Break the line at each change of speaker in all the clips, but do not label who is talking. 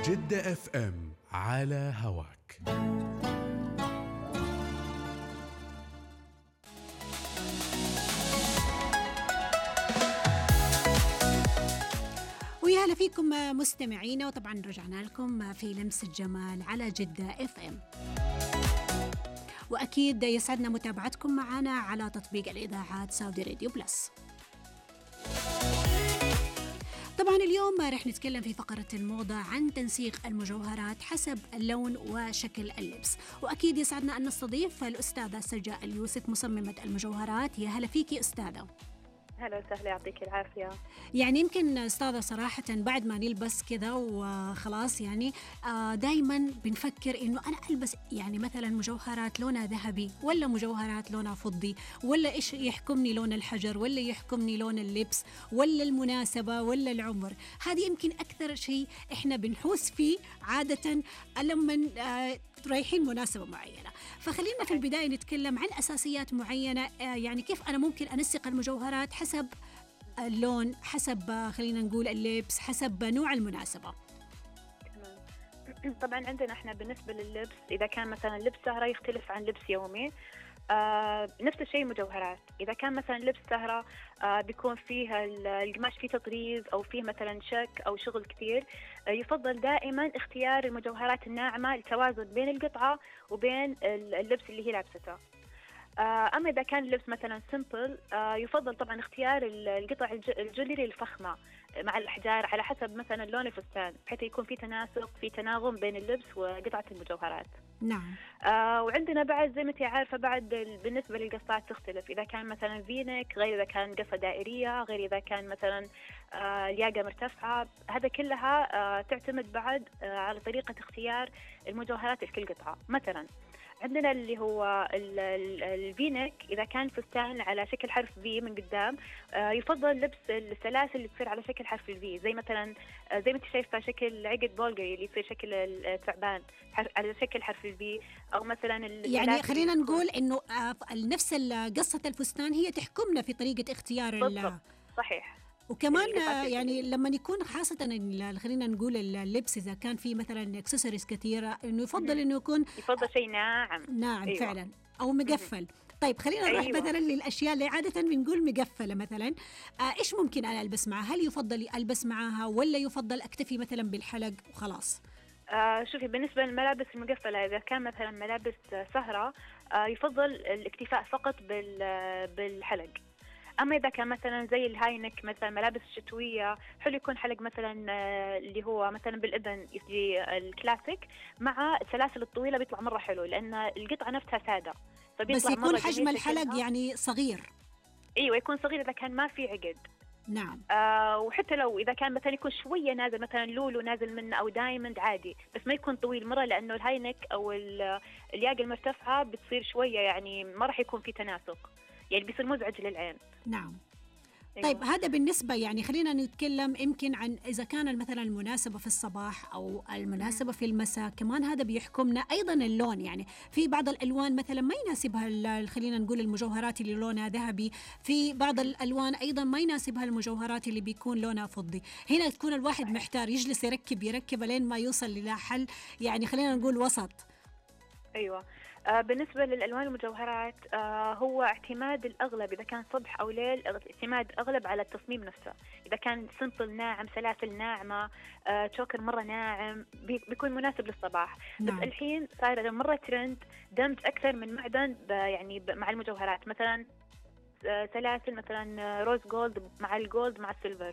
جدة اف ام على هواك.
ويا هلا فيكم مستمعينا، وطبعا رجعنا لكم في لمس الجمال على جدة اف ام، واكيد يسعدنا متابعتكم معنا على تطبيق الاذاعات سعودي راديو بلس. طبعا اليوم رح نتكلم في فقرة الموضة عن تنسيق المجوهرات حسب اللون وشكل اللبس، وأكيد يسعدنا أن نستضيف الأستاذة سجاء اليوسف مصممة المجوهرات. يا هلا فيكي أستاذة.
هلا وسهلا، يعطيك العافية.
يعني يمكن أستاذة صراحة بعد ما نلبس كذا وخلاص يعني دايما بنفكر إنه أنا ألبس يعني مثلا مجوهرات لونها ذهبي ولا مجوهرات لونها فضي، ولا إيش يحكمني، لون الحجر ولا يحكمني لون اللبس ولا المناسبة ولا العمر. هذه يمكن أكثر شيء إحنا بنحوس فيه عادة لما رايحين مناسبة معينة. فخلينا في البداية نتكلم عن أساسيات معينة، يعني كيف أنا ممكن أنسق المجوهرات حسب اللون، حسب خلينا نقول اللبس، حسب نوع المناسبة.
طبعا عندنا احنا بالنسبة لللبس، إذا كان مثلا لبس سهرة يختلف عن لبس يومي. نفس الشيء مجوهرات، إذا كان مثلا لبس سهرة بيكون فيه القماش فيه تطريز أو فيه مثلا شك أو شغل كثير، يفضل دائما اختيار المجوهرات الناعمة للتوازن بين القطعة وبين اللبس اللي هي لابسته. أما إذا كان اللبس مثلا سيمبل، يفضل طبعا اختيار القطع الجولري الفخمة مع الأحجار على حسب مثلا لون الفستان، بحيث يكون في تناسق، في تناغم بين اللبس وقطعة المجوهرات.
نعم.
وعندنا بعد زي ما انت عارفة بعد بالنسبة للقصات تختلف، إذا كان مثلا فينك غير إذا كان قصة دائرية، غير إذا كان مثلا الياقة مرتفعة. هذا كلها تعتمد بعد على طريقة اختيار المجوهرات في كل قطعة. مثلا عندنا اللي هو الفينك، إذا كان فستان على شكل حرف في من قدام، يفضل لبس السلاسل اللي تصير على شكل حرف الفي، زي مثلا زي ما انت شايفة شكل عقد بولغري اللي يصير شكل الثعبان على شكل حرف الفي، أو مثلا
يعني خلينا نقول إنه نفس قصة الفستان هي تحكمنا في طريقة اختيار
صحيح.
وكمان يعني لما يكون خاصة خلينا نقول اللبس إذا كان فيه مثلا اكسسوارز كثيرة، إنه يفضل إنه
يفضل شيء ناعم.
نعم. أيوة. فعلا، أو مقفل. طيب خلينا نروح مثلا للأشياء اللي عادة بنقول مقفلة مثلا. إيش ممكن أنا ألبس معها؟ هل يفضل ألبس معها ولا يفضل أكتفي مثلا بالحلق وخلاص؟
شوفي، بالنسبة للملابس المقفلة إذا كان مثلا ملابس سهرة، يفضل الاكتفاء فقط بالحلق. أما إذا كان مثلا زي الهاينك مثلا ملابس شتوية، حلو يكون حلق مثلا اللي هو مثلا بالإذن يجي الكلاسيك مع السلاسل الطويلة، بيطلع مرة حلو لأن القطعة نفسها سادة،
بس يكون حجم الحلق يعني صغير.
أيوة، يكون صغير إذا كان ما في عقد.
نعم.
وحتى لو إذا كان مثلا يكون شوية نازل، مثلا لولو نازل منه أو دايموند عادي، بس ما يكون طويل مرة، لأنه الهاينك أو الياقة المرتفعة بتصير شوية يعني ما راح يكون في تناسق، يعني بيصير مزعج للعين.
نعم. طيب هذا بالنسبة يعني خلينا نتكلم يمكن عن إذا كان مثلا المناسبة في الصباح أو المناسبة في المساء، كمان هذا بيحكمنا أيضا اللون. يعني في بعض الألوان مثلا ما يناسبها خلينا نقول المجوهرات اللي لونها ذهبي، في بعض الألوان أيضا ما يناسبها المجوهرات اللي بيكون لونها فضي. هنا تكون الواحد محتار، يجلس يركب لين ما يوصل إلى حل يعني خلينا نقول وسط.
أيوة. بالنسبة للألوان المجوهرات، هو اعتماد الأغلب إذا كان صبح أو ليل، اعتماد أغلب على التصميم نفسه. إذا كان سمبل ناعم، سلاسل ناعمة، تشوكر مرة ناعم، بيكون مناسب للصباح.
نعم.
بس الحين صار مرة ترند دمج أكثر من معدن يعني مع المجوهرات، مثلا سلاسل مثلا روز جولد مع الجولد مع السيلفر،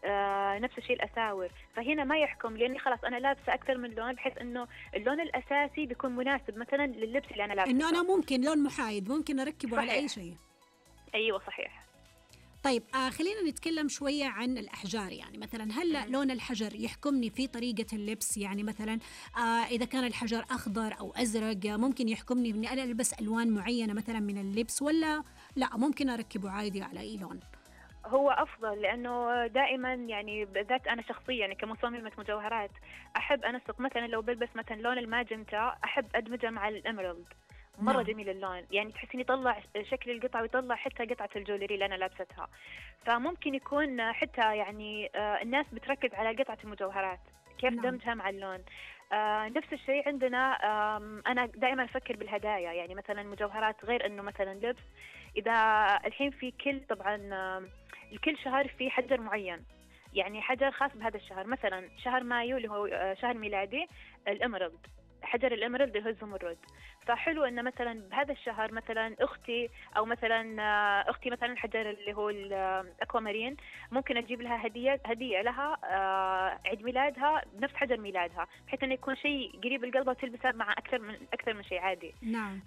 نفس الشيء الأساور. فهنا ما يحكم، لأني خلاص أنا لابسة أكثر من لون، بحيث إنه اللون الأساسي بيكون مناسب مثلا لللبس اللي أنا لابسه،
إنه أنا ممكن لون محايد ممكن أركبه
صحيح.
على أي شيء.
أيوة صحيح.
طيب خلينا نتكلم شوية عن الأحجار. يعني مثلا هل لون الحجر يحكمني في طريقة اللبس؟ يعني مثلا إذا كان الحجر أخضر أو أزرق ممكن يحكمني إني أنا ألبس ألوان معينة مثلا من اللبس، ولا لا ممكن أركبه عادي على أي لون؟
هو أفضل، لأنه دائما يعني بالذات أنا شخصيا يعني كمصممة مجوهرات أحب أنسق. مثلا لو بلبس مثلا لون الماجنتا أحب أدمجه مع الإميرالد، مرة جميل اللون، يعني تحسين يطلع شكل القطعة ويطلع حتى قطعة الجولري اللي أنا لابستها. فممكن يكون حتى يعني الناس بتركز على قطعة المجوهرات، كيف
نعم.
دمجها مع اللون. نفس الشيء عندنا. أنا دائما أفكر بالهدايا، يعني مثلا مجوهرات، غير إنه مثلا لبس. إذا الحين في كل طبعا لكل شهر في حجر معين، يعني حجر خاص بهذا الشهر. مثلا شهر مايو اللي هو شهر ميلادي، الإمرالد، حجر الإمرالد اللي هو الزمرد. فحلو إنه مثلا بهذا الشهر مثلا أختي، أو مثلا أختي مثلا الحجر اللي هو الأكوامارين، ممكن أجيب لها هدية لها عيد ميلادها بنفس حجر ميلادها، بحيث إنه يكون شيء قريب القلب وتلبسه مع أكثر من شيء عادي.
نعم.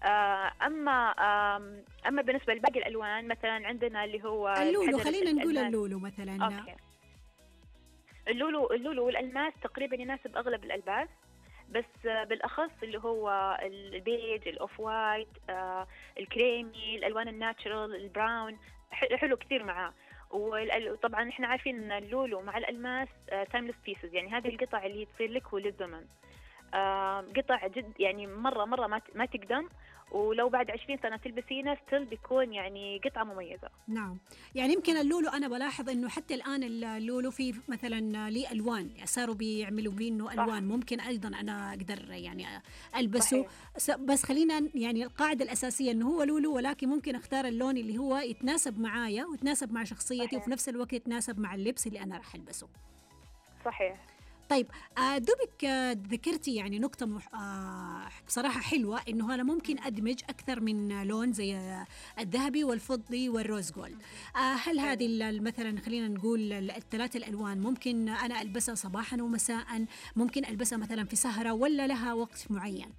أما بالنسبة لباقي الألوان، مثلا عندنا اللي هو
اللولو،
الحجر
خلينا نقول
الألماس.
اللولو مثلا.
أوكي. اللولو والألماس تقريبا يناسب أغلب الألباس، بس بالأخص اللي هو البيج، الأوف وايت، الكريمي، الألوان الناتشرال، البراون، حلو كثير معاه. وطبعا احنا عارفين ان اللولو مع الألماس تايمليس بيسز، يعني هذه القطع اللي تصير لك وللزمن. قطع جد يعني مرة ما تقدم، ولو بعد 20 سنة تلبسينه ستيل بيكون يعني قطعة مميزة.
نعم. يعني يمكن اللولو أنا بلاحظ إنه حتى الآن اللولو فيه مثلا ليه ألوان، يعني صاروا بيعملوا منه ألوان، ممكن أيضا أنا أقدر يعني ألبسه.
صحيح.
بس خلينا يعني القاعدة الأساسية إنه هو لولو، ولكن ممكن أختار اللون اللي هو يتناسب معايا ويتناسب مع شخصيتي،
صحيح.
وفي نفس الوقت يتناسب مع اللبس اللي أنا راح ألبسه.
صحيح.
طيب دوبك ذكرتي يعني نقطة بصراحة حلوة، إنه أنا ممكن أدمج أكثر من لون زي الذهبي والفضي والروز جولد. هل هذه مثلا خلينا نقول الثلاث الألوان ممكن أنا ألبسها صباحا ومساء، ممكن ألبسها مثلا في سهرة، ولا لها وقت معين؟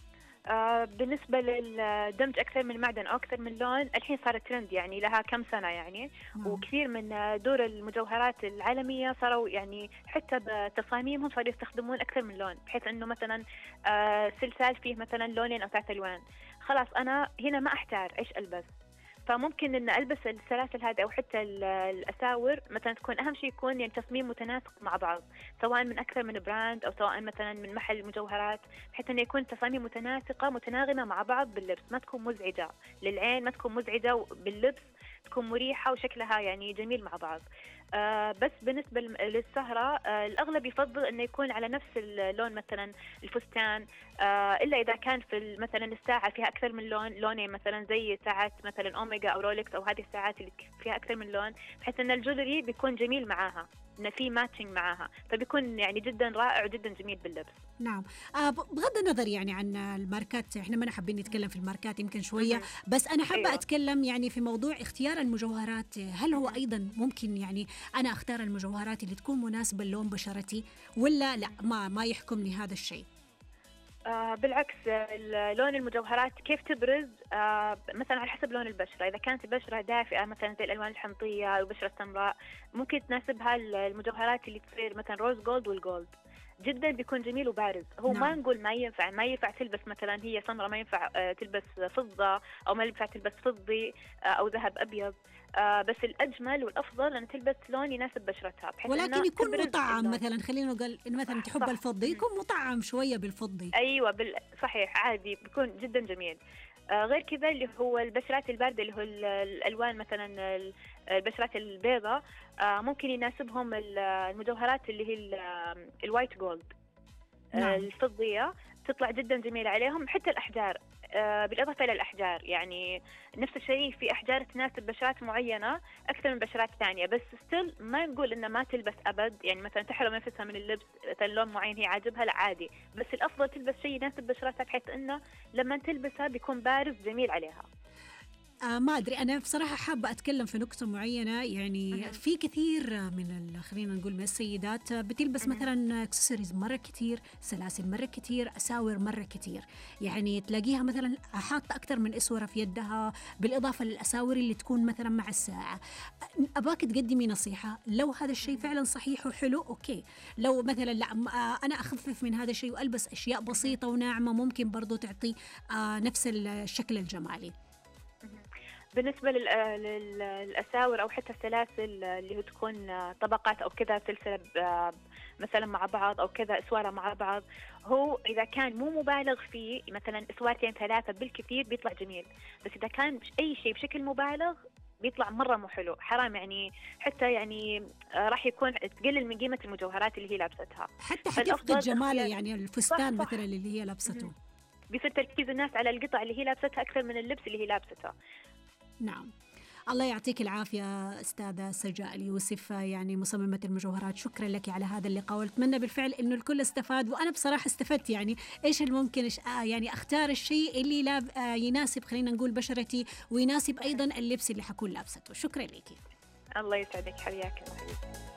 بالنسبة للدمج أكثر من معدن أو أكثر من لون، الحين صارت ترند يعني لها كم سنة يعني. وكثير من دور المجوهرات العالمية صاروا يعني حتى بتصاميمهم صاروا يستخدمون أكثر من لون، بحيث أنه مثلا سلسال فيه مثلا لونين أو 3 ألوان، خلاص أنا هنا ما أحتار إيش ألبس. فممكن ان البس السلاسل هذه او حتى الاساور مثلا تكون اهم شيء يكون يعني تصميم متناسق مع بعض، سواء من اكثر من براند او سواء مثلا من محل مجوهرات، بحيث انه يكون تصاميم متناسقه متناغمه مع بعض باللبس، ما تكون مزعجه للعين، ما تكون مزعجه باللبس، تكون مريحه وشكلها يعني جميل مع بعض. بس بالنسبة للسهرة الأغلب يفضل أنه يكون على نفس اللون، مثلا الفستان، إلا إذا كان في مثلا الساعة فيها أكثر من لونين، مثلا زي ساعات مثلا أوميجا أو رولكس أو هذه الساعات اللي فيها أكثر من لون، بحيث أن الجولري بيكون جميل معاها، إنه في ماتشنج معاها، فبيكون يعني جدا رائع وجدا جميل باللبس.
نعم. بغض النظر يعني عن الماركات، احنا ما حابين نتكلم في الماركات يمكن شوية، بس أنا حابة
أيوة.
أتكلم يعني في موضوع اختيار المجوهرات. هل هو أيضا ممكن يعني أنا أختار المجوهرات اللي تكون مناسبة للون بشرتي، ولا لا ما يحكمني هذا الشيء؟
بالعكس، لون المجوهرات كيف تبرز مثلا على حسب لون البشرة. إذا كانت البشرة دافئة مثلا زي الألوان الحمضية أو البشرة السمراء، ممكن تناسبها المجوهرات اللي تصير مثلا روز جولد والجولد، جدا بيكون جميل وبارز. هو
نعم.
ما نقول ما ينفع تلبس مثلا هي سمراء ما ينفع تلبس فضة، أو ما ينفع تلبس فضي أو ذهب أبيض، بس الأجمل والأفضل أن تلبس لون يناسب بشرتها،
ولكن يكون مطعم مثلا، خلينا نقول إن مثلا تحب الفضي يكون مطعم شوية بالفضي.
أيوة صحيح، عادي بيكون جدا جميل. غير كذا اللي هو البشرات الباردة اللي هو الألوان مثلا البشرات البيضاء، ممكن يناسبهم المجوهرات اللي هي الوايت جولد.
نعم.
الفضية تطلع جدا جميلة عليهم، حتى الأحجار بالإضافة إلى الأحجار، يعني نفس الشيء في أحجار تناسب بشرات معينة أكثر من بشرات ثانية، بس ستيل ما نقول إنه ما تلبس أبد، يعني مثلا تحرم نفسها من اللبس مثلا لون معين هي عاجبها، لا عادي، بس الأفضل تلبس شيء يناسب بشرتها، بحيث إنه لما تلبسها بيكون بارز جميل عليها.
ما أدري، أنا بصراحة حابة أتكلم في نقطة معينة. يعني في كثير من خلينا نقول من السيدات بتلبس مثلا اكسسوارز مرة كتير، سلاسل مرة كتير، أساور مرة كتير، يعني تلاقيها مثلا حاطة أكثر من أسورة في يدها، بالإضافة للأساور اللي تكون مثلا مع الساعة. أباك تقدمي نصيحة لو هذا الشيء فعلا صحيح وحلو، أوكي. لو مثلا لا، أنا أخفف من هذا الشيء وألبس أشياء بسيطة وناعمة، ممكن برضو تعطي نفس الشكل الجمالي.
بالنسبة للأساور أو حتى السلاسل اللي هو تكون طبقات أو كذا، سلسلة مثلا مع بعض أو كذا أسوارة مع بعض، هو إذا كان مو مبالغ فيه مثلا أسوارتين 3 بالكثير بيطلع جميل، بس إذا كان أي شيء بشكل مبالغ بيطلع مرة مو حلو، حرام يعني، حتى يعني راح يكون تقلل من قيمة المجوهرات اللي هي لابستها.
حتى
فالأفضل
حتفقد جمال
اختيار-
يعني
صح
الفستان
صح.
مثلا اللي هي لابسته.
بيصير تركيز الناس على القطع اللي هي لابستها أكثر من اللبس اللي هي لابسته.
نعم. الله يعطيك العافية أستاذة سجاء اليوسف، يعني مصممة المجوهرات، شكرا لك على هذا اللقاء، وأتمنى بالفعل إنه الكل استفاد، وأنا بصراحة استفدت يعني إيش الممكن يعني أختار الشيء اللي يناسب خلينا نقول بشرتي، ويناسب أيضا اللبس اللي حكون لابسته. شكرا لك.
الله يسعدك، حياك الله حبيبتي.